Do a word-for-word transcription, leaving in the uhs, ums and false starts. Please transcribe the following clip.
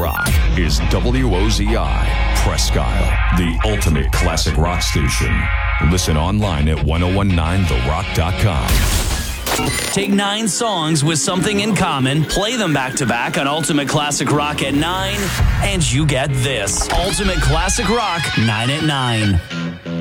rock is W O Z I, Presque Isle, the ultimate classic rock station. Listen online at ten nineteen the rock dot com. Take nine songs with something in common, play them back to back on Ultimate Classic Rock at nine, and you get this. Ultimate Classic Rock nine at nine.